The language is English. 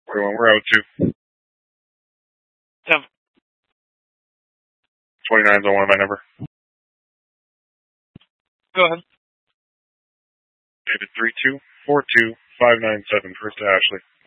We're out too. 7. 29's on one of my number. Go ahead. David 3242597, first to Ashley.